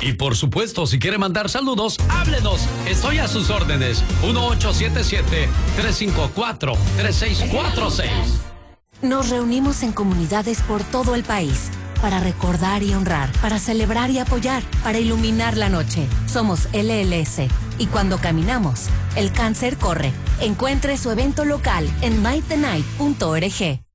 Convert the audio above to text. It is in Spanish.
Y por supuesto, si quiere mandar saludos, háblenos. Estoy a sus órdenes. 1877-354-3646. Nos reunimos en comunidades por todo el país para recordar y honrar, para celebrar y apoyar, para iluminar la noche. Somos LLS y cuando caminamos, el cáncer corre. Encuentre su evento local en mightthenight.org.